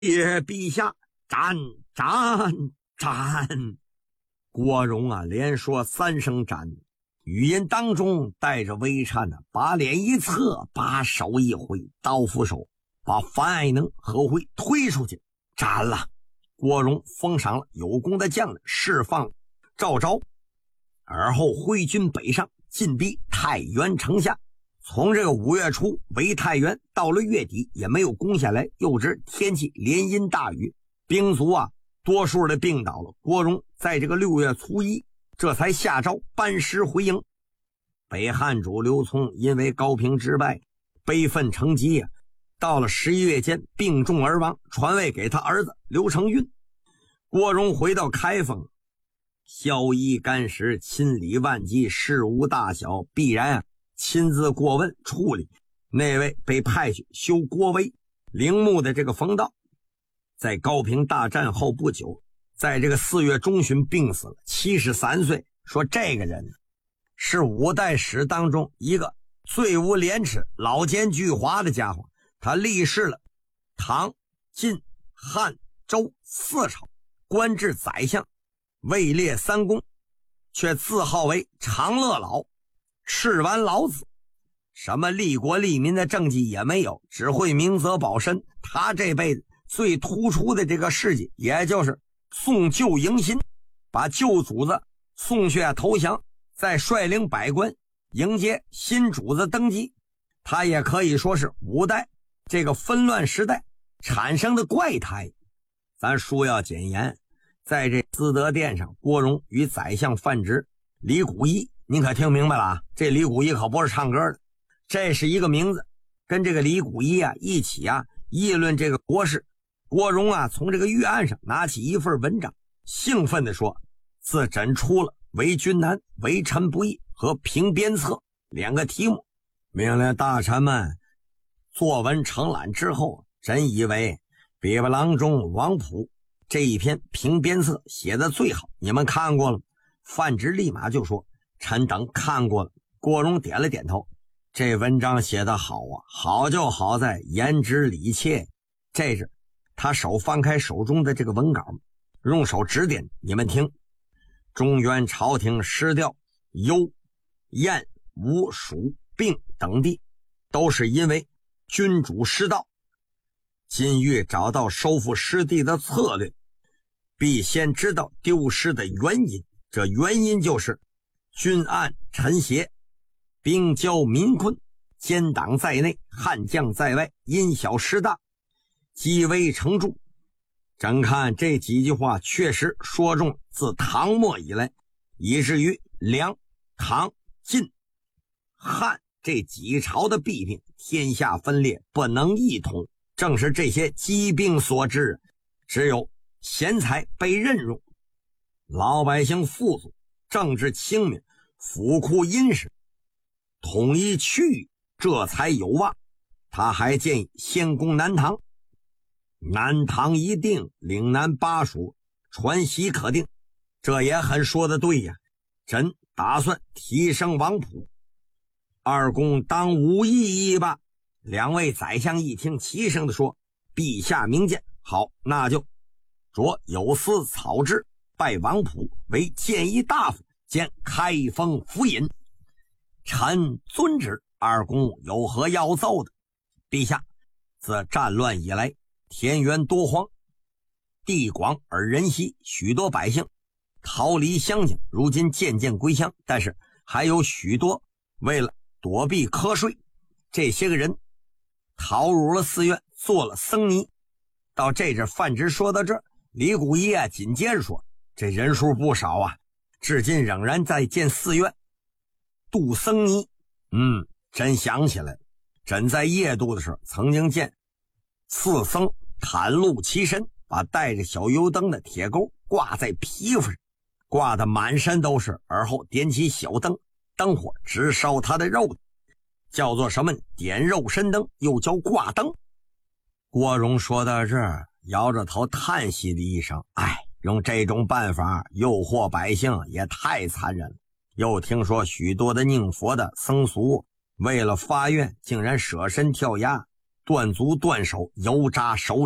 陛下，斩斩斩！郭荣啊，连说3声斩，语音当中带着微颤的，把脸一侧，把手一挥，刀斧手把樊爱能和会推出去，斩了。郭荣封赏了有功的将领，释放赵昭，而后挥军北上，进逼太原城下。从这个5月初围太原，到了月底也没有攻下来，又知天气连阴大雨，兵卒啊多数的病倒了。郭荣在这个6月初1这才下诏班师回营。北汉主刘琮因为高平之败悲愤成疾啊，到了11月间病重而亡，传位给他儿子刘承运。郭荣回到开封，孝义干时，亲理万机，事无大小必然亲自过问处理。那位被派去修郭威陵墓的这个冯道，在高平大战后不久，在这个4月中旬病死了，73岁。说这个人是5代史当中一个最无廉耻、老奸巨猾的家伙。他历仕了唐、晋、汉、周4朝，官至宰相，位列3公，却自号为长乐老，赤完老子，什么利国利民的政绩也没有，只会明哲保身。他这辈子最突出的这个事迹，也就是送旧迎新，把旧主子送去投降，再率领百官迎接新主子登基。他也可以说是5代这个纷乱时代产生的怪胎。咱书要简言，在这资德殿上，郭荣与宰相范直、李谷一，你可听明白了啊？这李谷一可不是唱歌的，这是一个名字。跟这个李谷一啊一起啊议论这个国事。郭荣啊从这个御案上拿起一份文章，兴奋地说：自诊出了为君难、为臣不义和评鞭策2个题目，命令大臣们作文承揽之后，朕以为比巴郎中王溥这一篇评鞭策写的最好，你们看过了吗？范直立马就说：臣等看过了。郭荣点了点头，这文章写得好啊，好就好在言之理切。这是他手翻开手中的这个文稿，用手指点，你们听：中原朝廷失掉幽、燕、吴、蜀、并等地，都是因为君主失道。今欲找到收复失地的策略，必先知道丢失的原因。这原因就是君暗臣邪，兵骄民困，奸党在内，悍将在外，因小失大，积微成著。朕看这几句话确实说中自唐末以来，以至于梁、唐、晋、汉这几朝的弊病，天下分裂，不能一统，正是这些疾病所致。只有贤才被任用，老百姓富足，政治清明，府库殷实，统一区域，这才有望。他还建议先攻南唐，南唐一定，岭南巴蜀传习可定。这也很说得对呀。朕打算提升王溥，二公当无异议吧。2位宰相一听，齐声地说：陛下明鉴。好，那就着有司草制，拜王溥为谏议大夫兼开封府尹。臣遵旨。二公有何要奏的？陛下，自战乱以来，田园多荒，地广而人稀，许多百姓逃离乡境，如今渐渐归乡，但是还有许多为了躲避瞌睡，这些个人逃入了寺院，做了僧尼。到这阵范直说到这儿，李谷一啊紧接着说：这人数不少啊，至今仍然在建寺院度僧尼。朕想起来了，朕在夜渡的时候曾经见刺僧袒露其身，把带着小油灯的铁钩挂在皮肤上，挂得满身都是，而后点起小灯，灯火直烧他的肉，叫做什么点肉身灯，又叫挂灯。郭荣说到这儿，摇着头叹息了一声：用这种办法诱惑百姓也太残忍了。又听说许多的宁佛的僧俗为了发愿，竟然舍身跳崖，断足断手，油炸手指，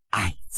爱